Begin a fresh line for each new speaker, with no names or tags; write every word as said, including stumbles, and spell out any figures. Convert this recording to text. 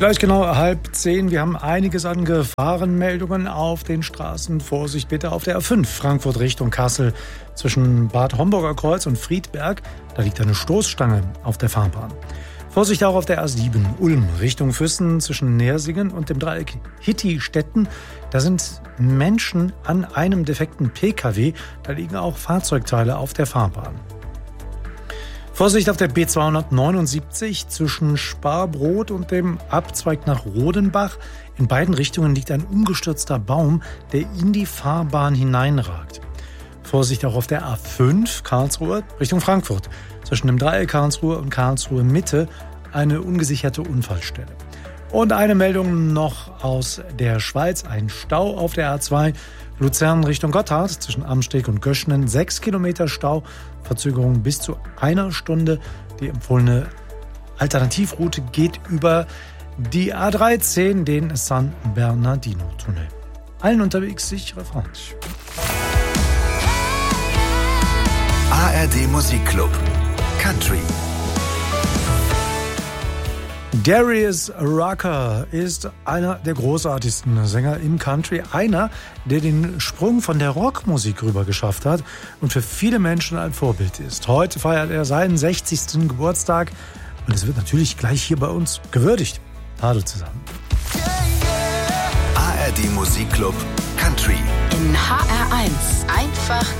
Gleich genau halb zehn. Wir haben einiges an Gefahrenmeldungen auf den Straßen. Vorsicht bitte auf der A fünf, Frankfurt Richtung Kassel. Zwischen Bad Homburger Kreuz und Friedberg, da liegt eine Stoßstange auf der Fahrbahn. Vorsicht auch auf der A sieben, Ulm Richtung Füssen zwischen Nersingen und dem Dreieck Hitti-Stetten. Da sind Menschen an einem defekten P K W. Da liegen auch Fahrzeugteile auf der Fahrbahn. Vorsicht auf der B zweihundertneunundsiebzig zwischen Sparbrot und dem Abzweig nach Rodenbach. In beiden Richtungen liegt ein umgestürzter Baum, der in die Fahrbahn hineinragt. Vorsicht auch auf der A fünf Karlsruhe Richtung Frankfurt. Zwischen dem Dreieck Karlsruhe und Karlsruhe Mitte eine ungesicherte Unfallstelle. Und eine Meldung noch aus der Schweiz. Ein Stau auf der A zwei Luzern Richtung Gotthard zwischen Amsteg und Göschenen. Sechs Kilometer Stau, Verzögerung bis zu einer Stunde. Die empfohlene Alternativroute geht über die A dreizehn, den San Bernardino-Tunnel. Allen unterwegs sichere Fahrt.
A R D Musikclub Country.
Darius Rucker ist einer der großartigsten Sänger im Country. Einer, der den Sprung von der Rockmusik rüber geschafft hat und für viele Menschen ein Vorbild ist. Heute feiert er seinen sechzigsten Geburtstag und es wird natürlich gleich hier bei uns gewürdigt. Hallo zusammen.
A R D Musikclub Country.
In H R eins. Einfach